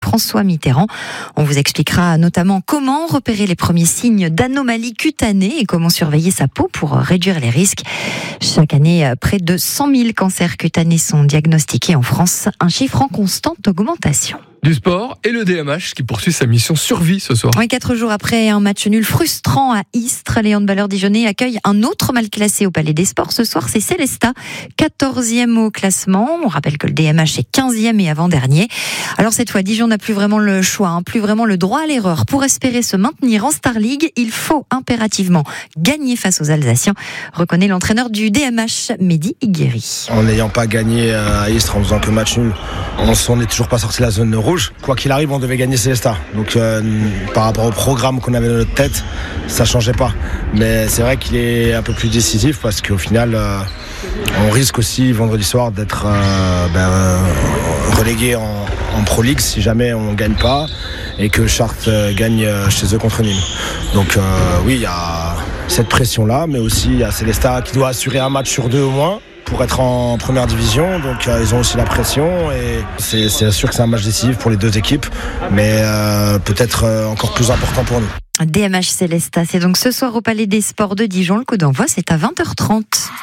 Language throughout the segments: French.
François Mitterrand. On vous expliquera notamment comment repérer les premiers signes d'anomalies cutanées et comment surveiller sa peau pour réduire les risques. Chaque année, près de 100 000 cancers cutanés sont diagnostiqués en France, un chiffre en constante augmentation. Du sport et le DMH qui poursuit sa mission survie ce soir. Oui, 4 jours après un match nul frustrant à Istres, les handballeurs dijonnais accueillent un autre mal classé au Palais des Sports. Ce soir, c'est Célestat, 14e au classement. On rappelle que le DMH est 15e et avant-dernier. Alors cette fois, Dijon n'a plus vraiment le choix, plus vraiment le droit à l'erreur. Pour espérer se maintenir en Star League, il faut impérativement gagner face aux Alsaciens, reconnaît l'entraîneur du DMH, Mehdi Iguéry. En n'ayant pas gagné à Istres, en faisant un peu match nul, on n'est toujours pas sorti de la zone rouge. Quoi qu'il arrive, on devait gagner Célestat. Donc par rapport au programme qu'on avait dans notre tête, ça changeait pas. Mais c'est vrai qu'il est un peu plus décisif parce qu'au final, on risque aussi vendredi soir d'être relégué en Pro League si jamais on gagne pas et que Chartres gagne chez eux contre Nîmes. Donc oui, il y a cette pression-là, mais aussi il y a Célestat qui doit assurer un match sur 2 au moins pour être en première division, donc ils ont aussi la pression et c'est sûr que c'est un match décisif pour les 2 équipes, mais peut-être encore plus important pour nous. DMH Célestat, c'est donc ce soir au Palais des Sports de Dijon. Le coup d'envoi, c'est à 20h30.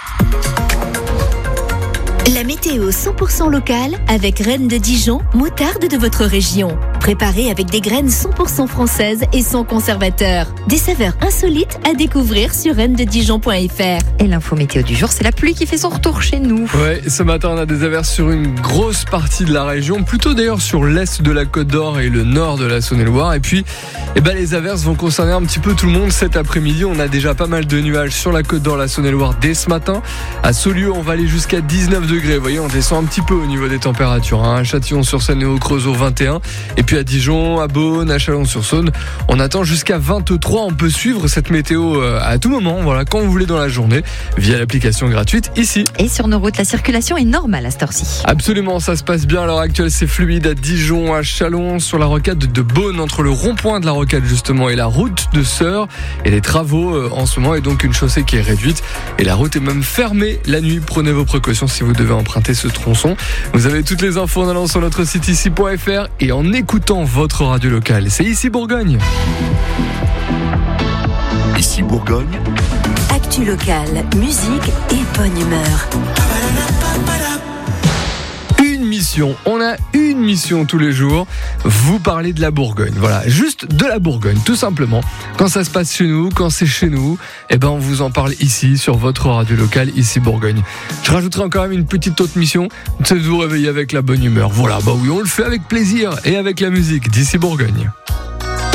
La météo 100% locale avec Reine de Dijon, moutarde de votre région. Préparée avec des graines 100% françaises et sans conservateur. Des saveurs insolites à découvrir sur reinededijon.fr. Et l'info météo du jour, c'est la pluie qui fait son retour chez nous. Ouais, ce matin on a des averses sur une grosse partie de la région, plutôt d'ailleurs sur l'est de la Côte d'Or et le nord de la Saône-et-Loire. Et puis, les averses vont concerner un petit peu tout le monde cet après-midi. On a déjà pas mal de nuages sur la Côte d'Or, la Saône-et-Loire dès ce matin. À Saulieu, on va aller jusqu'à 19 degrés. Vous voyez, on descend un petit peu au niveau des températures. À Châtillon-sur-Saône et au Creusot, 21. Et puis à Dijon, à Beaune, à Chalon-sur-Saône, on attend jusqu'à 23. On peut suivre cette météo à tout moment, voilà, quand vous voulez dans la journée, via l'application gratuite ici. Et sur nos routes, la circulation est normale à cette heure-ci. Absolument, ça se passe bien à l'heure actuelle. C'est fluide à Dijon, à Chalon, sur la rocade de Beaune, entre le rond-point de la rocade justement et la route de Sœurs. Et les travaux en ce moment, et donc une chaussée qui est réduite. Et la route est même fermée la nuit. Prenez vos précautions si vous devez emprunter ce tronçon. Vous avez toutes les infos en allant sur notre site ici.fr et en écoutant votre radio locale. C'est Ici Bourgogne. Ici Bourgogne. Actu locale, musique et bonne humeur. On a une mission tous les jours, vous parler de la Bourgogne. Voilà, juste de la Bourgogne, tout simplement. Quand ça se passe chez nous, quand c'est chez nous, on vous en parle ici, sur votre radio locale, Ici Bourgogne. Je rajouterai encore même une petite autre mission, c'est de vous réveiller avec la bonne humeur. Voilà, oui, on le fait avec plaisir et avec la musique d'Ici Bourgogne.